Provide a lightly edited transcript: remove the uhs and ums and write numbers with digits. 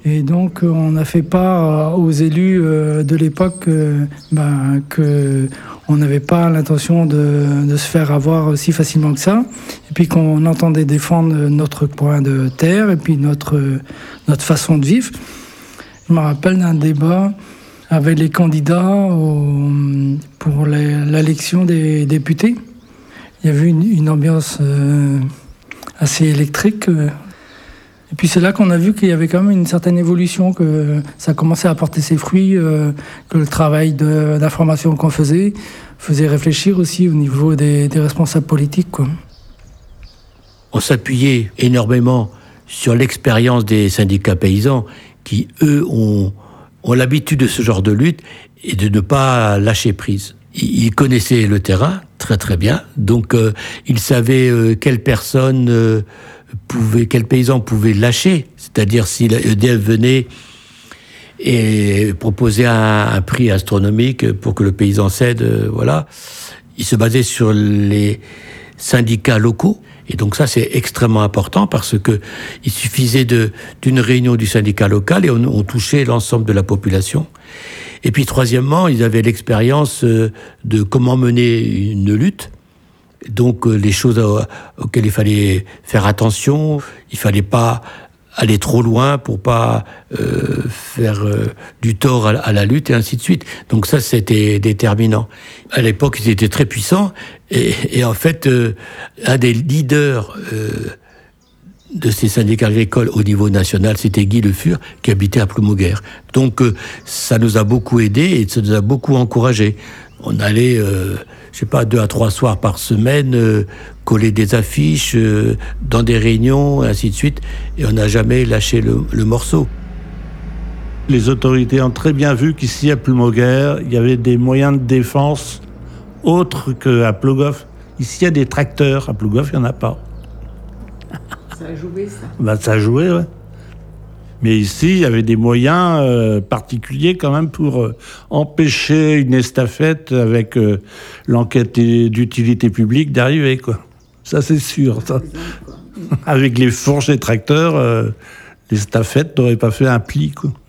Et donc, on a fait part aux élus de l'époque que on n'avait pas l'intention de se faire avoir aussi facilement que ça. Et puis qu'on entendait défendre notre point de terre et puis notre façon de vivre. Je me rappelle d'un débat avec les candidats pour l'élection des députés. Il y avait une ambiance assez électrique. Et puis c'est là qu'on a vu qu'il y avait quand même une certaine évolution, que ça commençait à porter ses fruits, que le travail d'information qu'on faisait réfléchir aussi au niveau des responsables politiques, quoi. On s'appuyait énormément sur l'expérience des syndicats paysans qui, eux, ont l'habitude de ce genre de lutte et de ne pas lâcher prise. Ils connaissaient le terrain très très bien, donc ils savaient quelles paysans pouvaient lâcher, c'est-à-dire si l'EDF venait et proposait un prix astronomique pour que le paysan cède, voilà. Ils se basaient sur les syndicats locaux, et donc ça c'est extrêmement important parce que il suffisait d'une réunion du syndicat local et on touchait l'ensemble de la population. Et puis troisièmement, ils avaient l'expérience de comment mener une lutte. Donc les choses auxquelles il fallait faire attention, il fallait pas aller trop loin pour pas faire du tort à la lutte et ainsi de suite. Donc ça c'était déterminant. À l'époque ils étaient très puissants et en fait un des leaders de ces syndicats agricoles au niveau national, c'était Guy Le Fur, qui habitait à Ploumauguère. Donc ça nous a beaucoup aidés et ça nous a beaucoup encouragés. On allait, 2 à 3 soirs par semaine, coller des affiches dans des réunions, et ainsi de suite, et on n'a jamais lâché le morceau. Les autorités ont très bien vu qu'ici à Ploumauguère, il y avait des moyens de défense autres qu'à Plogoff. Ici, il y a des tracteurs, à Plogoff, il n'y en a pas. Ça a joué, ça. Ça a joué, ouais. Mais ici, il y avait des moyens particuliers quand même pour empêcher une estafette avec l'enquête d'utilité publique d'arriver, quoi. Ça, c'est sûr, ça. Avec les fourches et tracteurs, l'estafette n'aurait pas fait un pli, quoi.